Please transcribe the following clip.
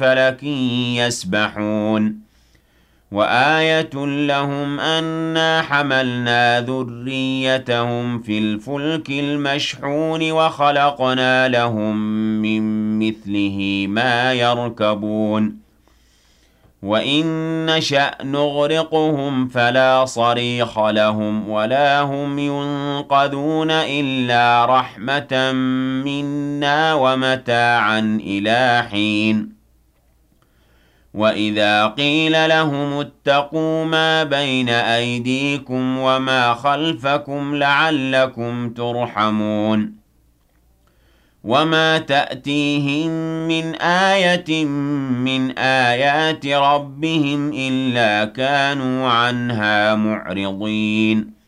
فلك يسبحون وآية لهم أنا حملنا ذريتهم في الفلك المشحون وخلقنا لهم من مثله ما يركبون وإن نشأ نغرقهم فلا صريخ لهم ولا هم ينقذون إلا رحمة منا ومتاعا إلى حين وَإِذَا قِيلَ لَهُمُ اتَّقُوا مَا بَيْنَ أَيْدِيكُمْ وَمَا خَلْفَكُمْ لَعَلَّكُمْ تُرْحَمُونَ وَمَا تَأْتِيهِم مِّنْ آيَةٍ مِّنْ آيَاتِ رَبِّهِمْ إِلَّا كَانُوا عَنْهَا مُعْرِضِينَ